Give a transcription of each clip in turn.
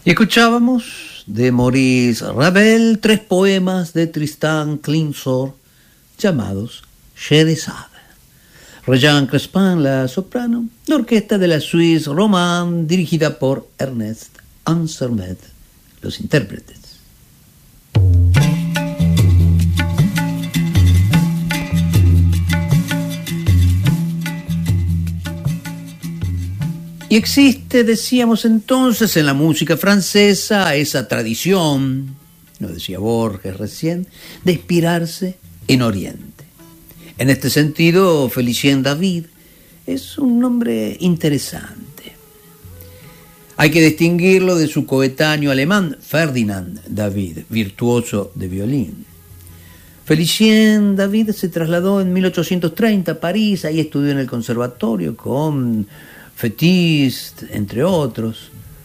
Y escuchábamos de Maurice Ravel 3 poemas de Tristan Clinsor llamados Scheherazade. Regine Crespin, la soprano, la orquesta de la Suisse Romande dirigida por Ernest Ansermet, los intérpretes. Y existe, decíamos entonces, en la música francesa esa tradición, lo decía Borges recién, de inspirarse en Oriente. En este sentido, Félicien David es un nombre interesante. Hay que distinguirlo de su coetáneo alemán, Ferdinand David, virtuoso de violín. Félicien David se trasladó en 1830 a París, ahí estudió en el conservatorio con Fétis, entre otros.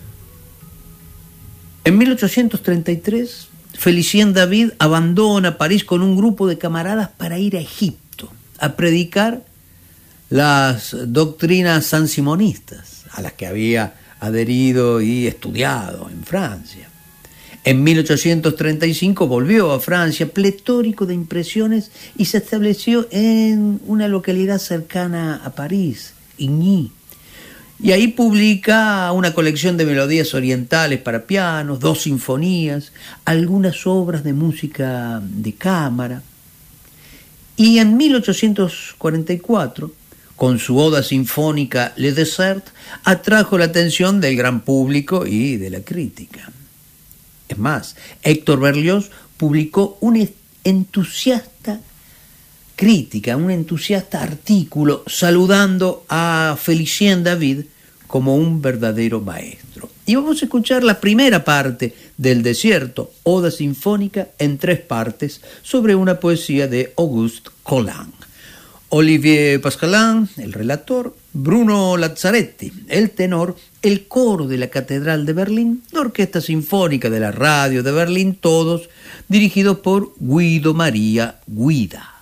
En 1833, Félicien David abandona París con un grupo de camaradas para ir a Egipto a predicar las doctrinas sansimonistas a las que había adherido y estudiado en Francia. En 1835 volvió a Francia pletórico de impresiones y se estableció en una localidad cercana a París, Igny. Y ahí publica una colección de melodías orientales para pianos, 2 sinfonías, algunas obras de música de cámara. Y en 1844, con su oda sinfónica Le Désert, atrajo la atención del gran público y de la crítica. Es más, Héctor Berlioz publicó una entusiasta crítica, un entusiasta artículo saludando a Félicien David como un verdadero maestro. Y vamos a escuchar la primera parte del Desierto, oda sinfónica en 3 partes sobre una poesía de Auguste Colin. Olivier Pascalin, el relator, Bruno Lazzaretti, el tenor, el coro de la Catedral de Berlín, la Orquesta Sinfónica de la Radio de Berlín, todos dirigidos por Guido María Guida.